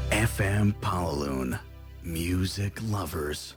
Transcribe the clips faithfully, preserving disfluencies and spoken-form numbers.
エフエム Pawaloon Music Lovers。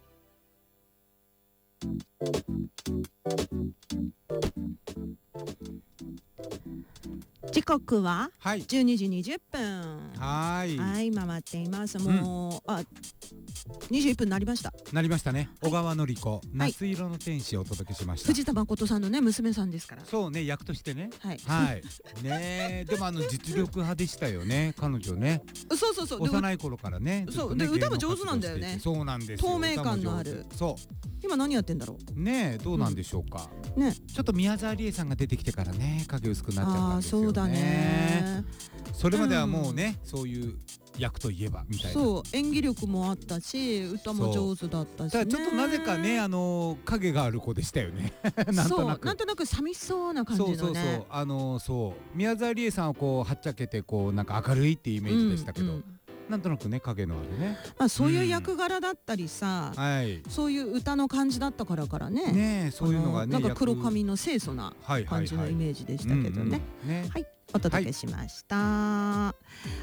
時刻ははいじゅうにじにじゅっぷん。 はーいはい回っています。もう、うん、あにじゅういっぷんになりました。 なりましたね。 はい、 小川典子、夏色の天使をお届けしました。 藤田誠さんのね娘さんですから。 そうね、役としてね。 はい、 はい、ねでもあの実力派でしたよね彼女ね。 そうそうそう、 幼い頃からね。 そうで歌も上手なんだよね。 そうなんですよ。 透明感のある。 そう今何やってんだろうね。どうなんでしょうか、 うん、ねちょっと宮沢りえさんが出てきてからね影薄くなっちゃったんですよね。 あ、そうだね。 それまではもうね、うん、そういう役といえばみたいな。 そう演技力もあったし歌も上手だったし、ね、 ちょっとなぜかねあの影がある子でしたよねなんとなくそうなんとなく寂しそうな感じのね。 そうそうそうあのそう宮沢りえさんはこうはっちゃけてこうなんか明るいっていうイメージでしたけど、うんうん、なんとなくね影のあるね、 まあ、そういう役柄だったりさ、うんはい、そういう歌の感じだったからからねねそういうのがねなんか黒髪の清楚な感じのイメージでしたけどね。はいお届けしました。はい、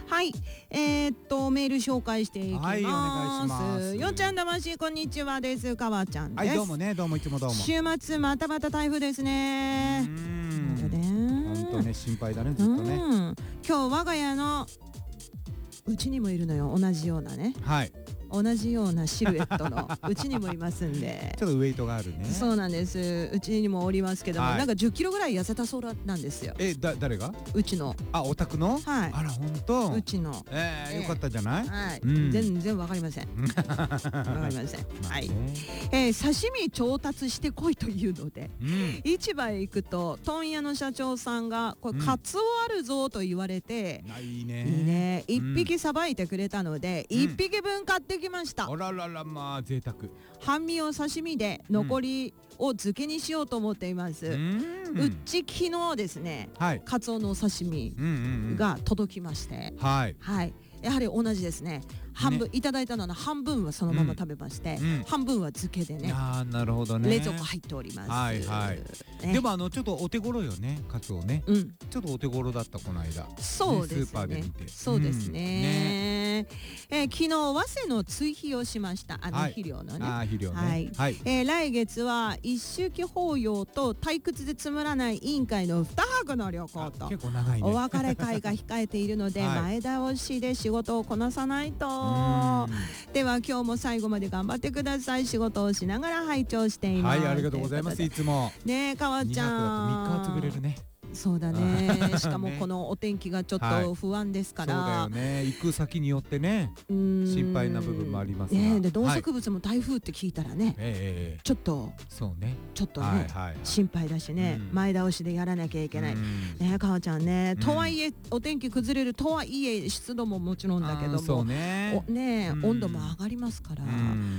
はい、えー、っとメール紹介していきます。はい、お願いします。よっちゃん魂こんにちはです。かわちゃんです。 はい、どうもね、どうもいつもどうも。 週末またまた台風ですね。 うん。本当ね心配だねずっとね。 今日我が家のうちにもいるのよ同じようなね。 はい。 同じようなシルエットのうちにもいますんでちょっとウエイトがあるね。 そうなんです。うちにもおりますけども、はい、なんかじゅっキロぐらい痩せたそうなんですよ。 えだ誰が？ うちのあお宅の？ はい。 あら本当。 うちのえー、えー、よかったじゃない？ はい、うん、全然わかりませんわかりませんはい、えー、刺身調達してこいというので、うん、市場へ行くと問屋の社長さんがこれ、うん、カツオあるぞと言われて、 うん、いいねいいね一匹さばいてくれたので、うん、一匹分買ってきました。 あらららまあ贅沢。 半身を刺身で残りを漬けにしようと思っています。うん、うち昨日ですね、はい、カツオのお刺身が届きまして、はい、はい、やはり同じですね。半分、ね、いただいたのは半分はそのまま食べまして、うん、半分は漬けでね。 あーなるほどね。 冷蔵庫入っております。 はいはい。ね、でもあのちょっとお手頃よねカツオね、うん。ちょっとお手頃だったこの間。 そうですね。 スーパーで見て。 そうですね。うんねえー、昨日早生の追肥をしました。あの肥料のね。 はい、あ肥料ね。 はい。はい、えー、来月は一周忌法要と退屈でつまらない委員会のに泊の旅行と結構長いね。 お別れ会が控えているので、はい、前倒しで仕事をこなさないと。では今日も最後まで頑張ってください。仕事をしながら拝聴しています。 はい、ありがとうございます。いつもねえかわちゃんみっかは潰れるね。 そうだねしかもこのお天気がちょっと不安ですから、 はい、そうだよね。行く先によってね心配な部分もありますが、 ね、で動植物も台風って聞いたらね、 はい、 ちょっとそうねちょっとね、 はいはいはい、 心配だしね、うん、前倒しでやらなきゃいけないねかわちゃんね、うん、とはいえお天気崩れるとはいえ湿度ももちろんだけどもそうねおね、うん、温度も上がりますから、うん、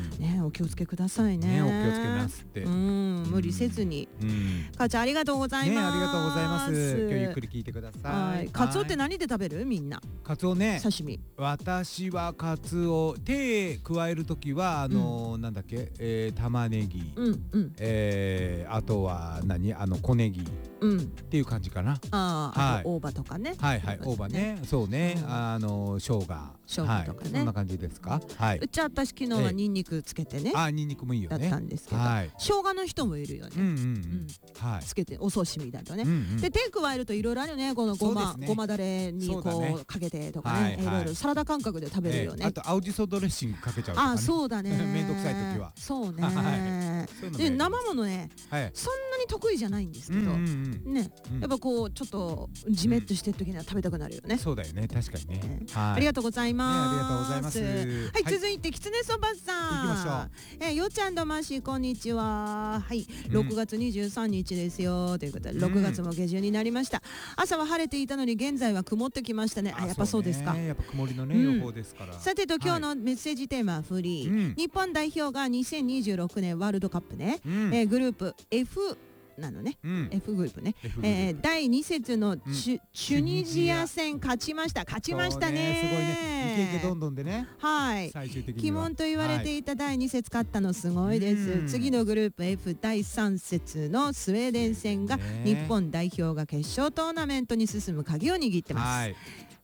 ねお気をつけください ね, ねお気をつけますって、 うん、無理せずに、うん、かわちゃんありがとうございます、ね、 ありがとうございます。今日ゆっくり聞いてください。はい、 カツオって何で食べるみんな。 カツオね刺身。 私はカツオ手加えるときはあのーうん、なんだっけ、えー、玉ねぎ、うんうん、えー、あとは何あの小ネギ、うん、っていう感じかな。 ああ、はい、あと大葉とかね。 はいはい、大葉ね、そうね、うん、あの生姜、 生姜とかね、 はい、そんな感じですか。はい。 うちは私昨日はニンニクつけてね。 あ、ニンニクもいいよね。 だったんですけど、はい、生姜の人もいるよね。うんうんうん、はい。つけてお刺身だとね。うんうん、で手加えるといろいろあるよね。このごま、ね、ごまだれにこう、ね、かけてとかね、はいはい、いろいろサラダ感覚で食べれるよね。 えー、あと青じそドレッシングかけちゃうとかね。 あ、そうだね。 めんどくさい時は。 そうね。はい、で生ものね、はい、そんなに得意じゃないんですけど、うんうんうん、ね、うん、やっぱこうちょっとジメッとしてる時には食べたくなるよね。 うん、そうだよね、確かにね。ね、 はい、ありがとうございます。 ね、ありがとうございます。 はい、はい、続いてきつねそばさん。 行きましょう。 えー、よっちゃんどましこんにちは。はい、ろくがつにじゅうさんにちですよということで、ろくがつも下旬になりました。朝は晴れていたのに現在は曇ってきましたね。あ、やっぱそうですか。 やっぱ曇りのね、うん、予報ですから。 さてと今日のメッセージテーマはフリー、うん、日本代表がにせんにじゅうろくねんワールドカップね、うん、えー、グループ Fなのね、うん、F グループね、えー、だいに節のチュ、うん、チュニジア戦勝ちました勝ちましたね。 ね、すごいね、イケイケどんどんでね、 はい、最終的には鬼門と言われていただいに節勝ったのすごいです、はい、次のグループ F だいさん節のスウェーデン戦が日本代表が決勝トーナメントに進む鍵を握ってます、はい、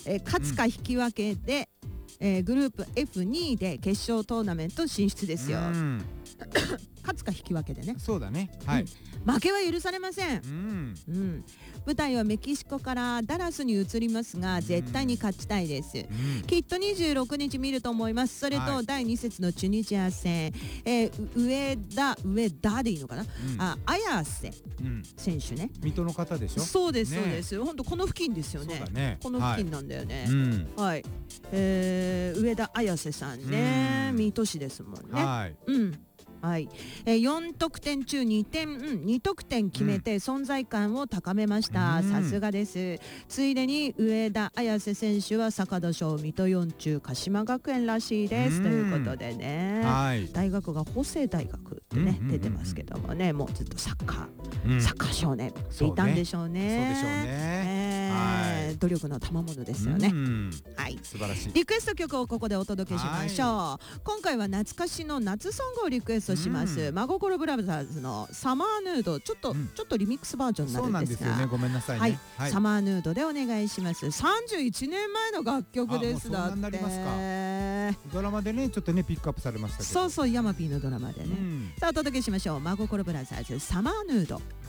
えー、勝つか引き分けで、うんえー、グループ エフにいで決勝トーナメント進出ですよ。うん勝つか引き分けでね。 そうだね、はい、 うん、負けは許されません。うんうん、舞台はメキシコからダラスに移りますが、絶対に勝ちたいです、うん、きっとにじゅうろくにち見ると思います。それとだいに節のチュニジア戦、えー、上田上田でいいのかな、うん、あ綾瀬選手ね、 水戸の方でしょ。 そうです、そうです、本当この付近ですよ ね, ねこの付近なんだよね。はい、はい、えー、上田綾瀬さんね、水戸市ですもんね。はい、うんはい、えー、よん得点中にてん、うん、に得点決めて存在感を高めました。さすがです。ついでに上田綾瀬選手は坂田賞水戸よん中鹿島学園らしいですということでね、はい、大学が法政大学ってね、出てますけどもね、もうずっとサッカー、うん、サッカー少年っていたんでしょうね。 そうでしょうね、 えーはい、努力の賜物ですよね。はい、 素晴らしい。 リクエスト曲をここでお届けしましょう。今回は懐かしの夏ソングをリクエストします、うん、真心ブラザーズのサマーヌード、ちょっと、うん、ちょっとリミックスバージョンになるんですが、 そうなんですよね、ごめんなさいね、はいはい、サマーヌードでお願いします。さんじゅういちねんまえの楽曲です。だって、 ドラマでねちょっとねピックアップされましたけど、 そうそう、ヤマピーのドラマでね、うん、さあお届けしましょう。真心ブラザーズサマーヌード。